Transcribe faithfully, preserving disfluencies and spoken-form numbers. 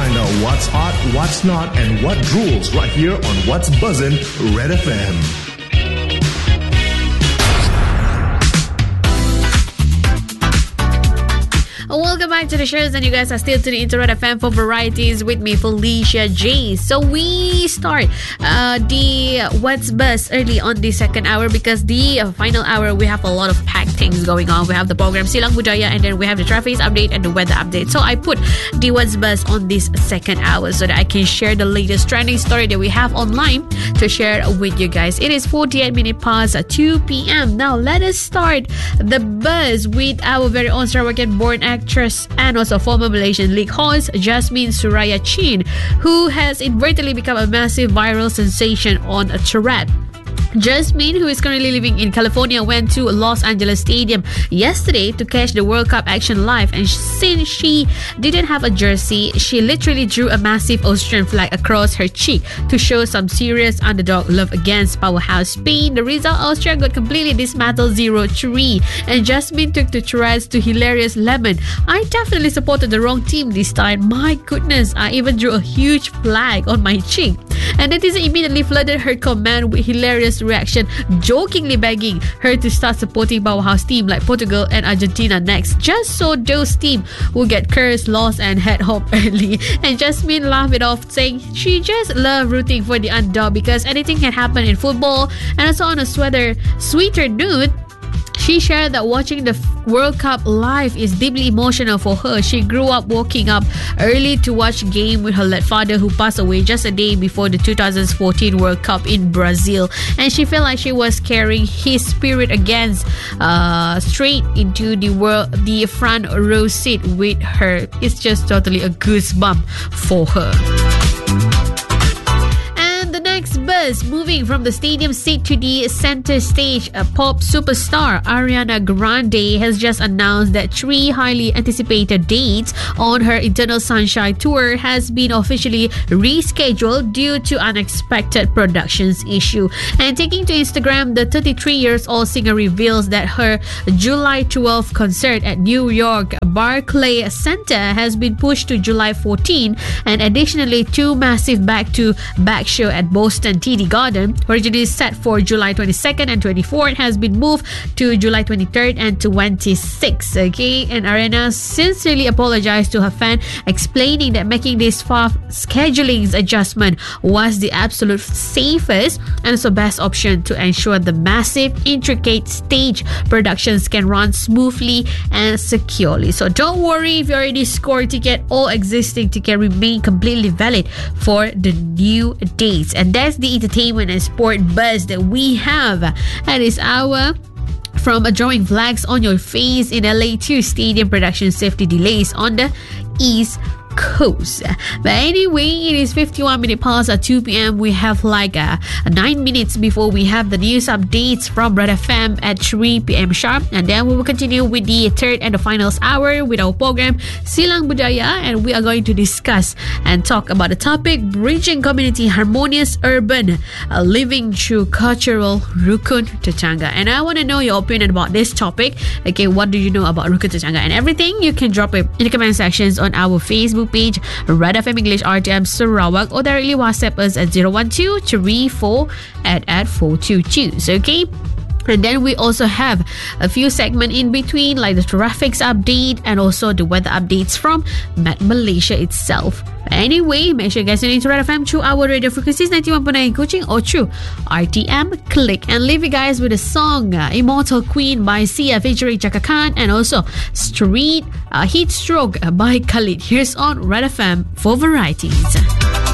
find out what's hot, what's not, and what rules right here on What's Buzzin' Red F M. Welcome back to the shows, and you guys are still tuning into Red F M for varieties with me, Felicia J. So we start uh, the What's Buzz early on the second hour, because the uh, final hour we have a lot of packed things going on. We have the program Silang Budaya, and then we have the traffic update and the weather update. So I put the What's Buzz on this second hour so that I can share the latest trending story that we have online to share with you guys. It is forty-eight minutes past two p.m. Now let us start the buzz with our very own Sarawak born actress and also former Malaysian League host Jasmine Suraya Chin, who has inadvertently become a massive viral sensation on a thread. Jasmine, who is currently living in California, went to Los Angeles Stadium yesterday to catch the World Cup action live, and since she didn't have a jersey, she literally drew a massive Austrian flag across her cheek to show some serious underdog love against powerhouse Spain. The result, Austria got completely dismantled zero three, and Jasmine took to threads to hilarious lemon. I definitely supported the wrong team this time. My goodness, I even drew a huge flag on my cheek. And netizen immediately flooded her comment with hilarious reaction, jokingly begging her to start supporting powerhouse team like Portugal and Argentina next, just so those teams will get cursed, lost, and head home early. And Jasmine laughed it off, saying she just loved rooting for the underdog because anything can happen in football. And also on a sweater, sweeter note, she shared that watching the World Cup live is deeply emotional for her. She grew up waking up early to watch game with her late father, who passed away just a day before the two thousand fourteen World Cup in Brazil, and she felt like she was carrying his spirit against uh, straight into the world, the front row seat with her. It's just totally a goosebump for her. Buzz, moving from the stadium seat to the center stage, a pop superstar Ariana Grande has just announced that three highly anticipated dates on her Eternal Sunshine tour has been officially rescheduled due to unexpected productions issue. And taking to Instagram, the thirty-three years old singer reveals that her July twelfth concert at New York Barclays Center has been pushed to July fourteenth, and additionally two massive back-to-back shows at Boston T D Garden, originally set for July twenty-second and twenty-fourth, has been moved to July twenty-third and twenty-sixth. Okay, and Ariana sincerely apologized to her fan, explaining that making this far scheduling adjustment was the absolute safest and also best option to ensure the massive, intricate stage productions can run smoothly and securely. So don't worry if you already scored ticket, all existing tickets remain completely valid for the new dates. And that's the entertainment and sport buzz that we have at this hour. From drawing flags on your face in L A to stadium production safety delays on the East Coast. But anyway, it is fifty-one minutes past two p.m. We have like uh, nine minutes before we have the news updates from Red F M at three p.m. sharp, and then we will continue with the third and the finals hour with our program Silang Budaya, and we are going to discuss and talk about the topic bridging community harmonious urban uh, living through cultural Rukun Tetangga. And I want to know your opinion about this topic. Okay, what do you know about Rukun Tetangga and everything? You can drop it in the comment sections on our Facebook page Red F M English R T M Sarawak, or directly WhatsApp us at zero one two three four at at four two two. Okay. And then we also have a few segments in between, like the traffic update and also the weather updates from Met Malaysia itself. Anyway, make sure you guys tune into Red F M through our radio frequencies ninety-one point nine Kuching or through R T M Click. And leave you guys with a song uh, Immortal Queen by Sia featuring Chaka Khan, and also Street uh, Heat Stroke by Khalid. Here's on Red F M for varieties.